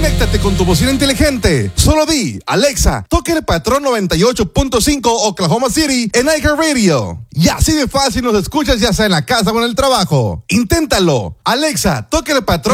Conéctate con tu bocina inteligente. Solo di, Alexa, toque el patrón 98.5 Oklahoma City en iHeartRadio. Y así de fácil nos escuchas ya sea en la casa o en el trabajo. Inténtalo. Alexa, toque el patrón